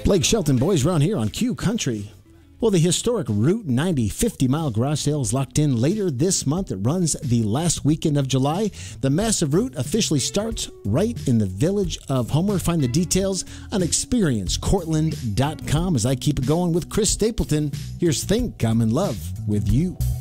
Blake Shelton, boys, around here on Q Country. Well, the historic Route 90 50-mile garage sale is locked in later this month. It runs the last weekend of July. The massive route officially starts right in the village of Homer. Find the details on experiencecortland.com. As I keep it going with Chris Stapleton, here's Think I'm in Love with You.